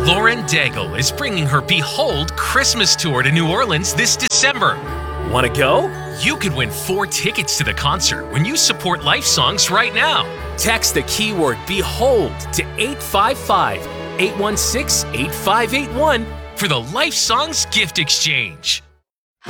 Lauren Daigle is bringing her Behold Christmas tour to New Orleans this December. Want to go? You could win 4 tickets to the concert when you support Life Songs right now. Text the keyword BEHOLD to 855-816-8581 for the Life Songs gift exchange.